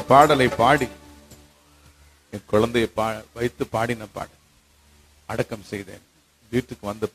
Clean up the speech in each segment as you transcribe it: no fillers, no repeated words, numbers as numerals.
பாடலை பாடி என் குழந்தையை வைத்து பாடின பாடல் அடக்கம் செய்தேன். வீட்டுக்கு வந்து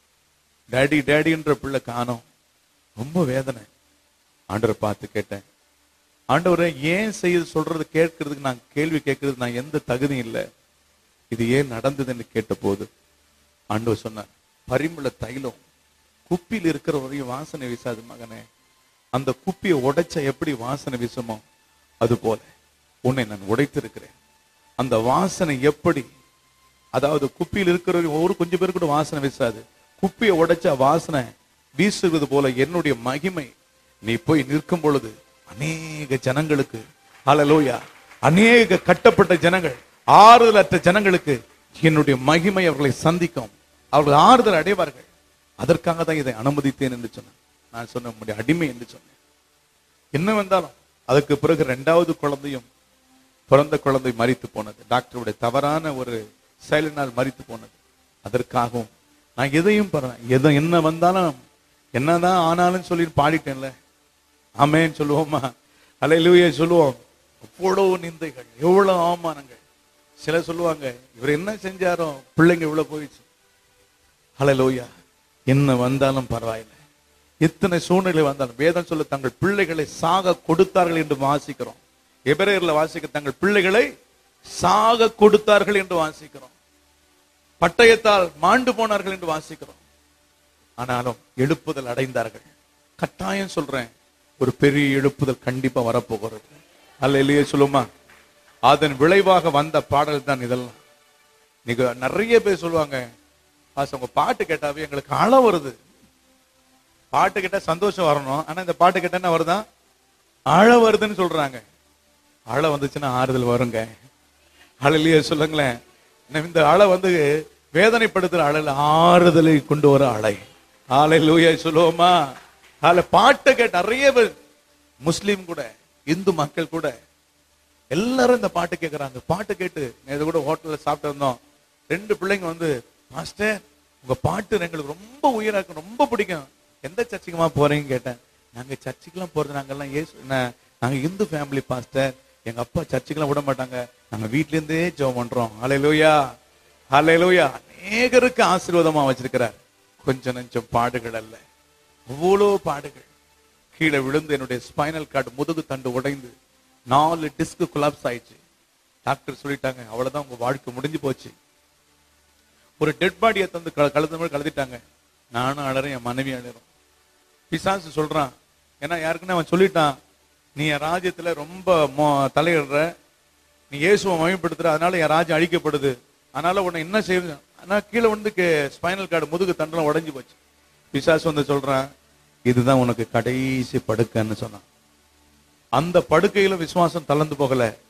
டேடி டேடின்ற பிள்ளை காணோம். ரொம்ப வேதனை. ஆண்டவரை பார்த்து கேட்டேன், ஆண்டவரை ஏன் செய்ய சொல்றது கேட்கறதுக்கு நான் கேள்வி கேட்கறதுக்கு நான் எந்த தகுதியும் இல்லை, இது ஏன் நடந்ததுன்னு கேட்ட போது ஆண்டவர் சொன்னார், பரிமள தைலம் குப்பியில் இருக்கிற வரையும் வாசனை வீசாது மகனே, அந்த குப்பியை உடைச்ச எப்படி வாசனை வீசுமோ அது போல உன்னை நான் உடைத்திருக்கிறேன். அந்த வாசனை எப்படி, அதாவது குப்பியில் இருக்கிற ஒரு கொஞ்சம் பேர் கூட வாசனை வீசாது, குப்பியை உடைச்ச வாசனை வீசுவது போல என்னுடைய மகிமை நீ போய் நிற்கும் பொழுது அநேக ஜனங்களுக்கு, ஹல்லேலூயா, அநேக கட்டப்பட்ட ஜனங்கள், ஆறுதலற்ற ஜனங்களுக்கு என்னுடைய மகிமை அவர்களை சந்திக்கும், அவர்கள் ஆறுதல் அடைவார்கள். அதற்காக தான் இதை அனுமதித்தேன் என்று சொன்னேன். நான் சொன்ன முடிய அடிமை என்று சொன்னேன். என்ன வந்தாலும் அதுக்கு பிறகு 2வது குழந்தையும் பிறந்த குழந்தை மரித்து போனது. டாக்டருடைய தவறான ஒரு செயலினால் மரித்து போனது. அதற்காகவும் நான் எதையும் எதை என்ன வந்தாலும் என்னதான் ஆனாலும் சொல்லி பாடிட்டேன்ல. ஆமென் சொல்லுவோமா? அல்லேலூயா சொல்லுவோம். எவ்வளவு நிந்தைகள், எவ்வளவு அவமானங்கள். சிலர் சொல்லுவாங்க, இவர் என்ன செஞ்சாரோ பிள்ளைங்க இவ்வளவு போயிடுச்சு. அல்லேலூயா. என்ன வந்தாலும் பரவாயில்லை, எத்தனை சூழ்நிலை வந்தாலும் வேதம் சொல்ல தங்கள் பிள்ளைகளை சாக கொடுத்தார்கள் என்று வாசிக்கிறோம். எபிரேயர்ல வாசிக்க தங்கள் பிள்ளைகளை சாக கொடுத்தார்கள் என்று வாசிக்கிறோம். பட்டயத்தால் மாண்டு போனார்கள் என்று வாசிக்கிறோம். ஆனாலும் எழுப்புதல் அடைந்தார்கள். கட்டாயம் சொல்றேன், ஒரு பெரிய எழுப்புதல் கண்டிப்பா வரப்போகிறது. அல்லேலூயா சொல்லுமா? அதன் விளைவாக வந்த பாடல் தான் இதெல்லாம். நீங்க நிறைய பேர் சொல்லுவாங்க, உங்க பாட்டு கேட்டாவே எங்களுக்கு அழ வருது. பாட்டு கேட்டா சந்தோஷம் வரணும், ஆனா இந்த பாட்டு கேட்டா என்ன வருதா? அழ வருதுன்னு சொல்றாங்க. அழ வந்துச்சுன்னா ஆறுதல் வருங்க. அல்லேலூயா சொல்லுங்களேன். இந்த அழ வந்து வேதனைப்படுத்துற அழல் ஆறுதலை கொண்டு வர அலை. அல்லேலூயா சொல்லுவோமா? பாட்டை கேட்ட நிறைய பேர், முஸ்லீம் கூட இந்து மக்கள் கூட எல்லாரும் இந்த பாட்டு கேட்கறாங்க. பாட்டு கேட்டு இது கூட ஹோட்டல்ல சாப்பிட்டு இருந்தோம். 2 பிள்ளைங்க வந்து, மாஸ்டர் உங்க பாட்டு எங்களுக்கு ரொம்ப உயிரா இருக்கு, ரொம்ப பிடிக்கும், எந்த சர்ச்சுக்குமா போறீங்க கேட்டேன். நாங்க சர்ச்சுக்கெல்லாம் போறது, நாங்க இந்து ஃபேமிலி பாஸ்டர், எங்க அப்பா சர்ச்சுக்கெல்லாம் விட மாட்டாங்க, நாங்க வீட்ல இருந்தே ஜெபம் பண்றோம். அல்லேலூயா அல்லேலூயா. அநேகருக்கு ஆசீர்வாதமா வச்சிருக்கிறார். கொஞ்சம் நெஞ்சம் பாடுகள் அல்ல, அவ்வளோ பாடுகள். கீழே விழுந்து என்னுடைய ஸ்பைனல் கார்டு, முதுகு தண்டு உடைந்து 4 டிஸ்க் கொலாப்ஸ் ஆயிடுச்சு. டாக்டர் சொல்லிட்டாங்க, அவ்வளவுதான் உங்க வாழ்க்கை முடிஞ்சு போச்சு. ஒரு டெட் பாடியை தந்து கழுதிட்டாங்க. நானும் அழறேன், என் மனைவி அழறோம். பிசாசு சொல்றான், ஏன்னா யாருக்குன்னு அவன் சொல்லிட்டான், நீ என் ராஜ்யத்துல ரொம்ப தலையிடுற, நீ இயேசுவை மகிமைப்படுத்துற, அதனால என் ராஜ்யம் அழிக்கப்படுது, அதனால உன்னை என்ன செய்யுது. ஆனா கீழே வந்து ஸ்பைனல் கார்டு, முதுகு தண்டெல்லாம் உடைஞ்சு போச்சு. பிசாசு வந்து சொல்றான், இதுதான் உனக்கு கடைசி படுக்கைன்னு சொன்னான். அந்த படுக்கையில விசுவாசம் தளர்ந்து போகல,